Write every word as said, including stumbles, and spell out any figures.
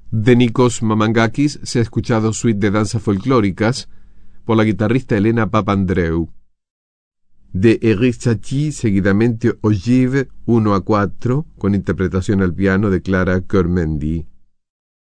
De Nikos Mamangakis se ha escuchado Suite de danzas folclóricas por la guitarrista Elena Papandreou. De Eric Satie, seguidamente Ogive uno a cuatro, con interpretación al piano de Clara Kermendy.